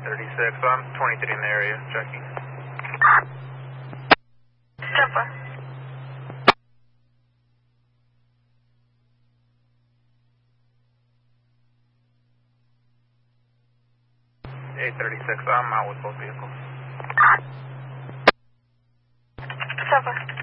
836, I'm 23 in the area, checking. Temper. 836, I'm out with both vehicles. Temper.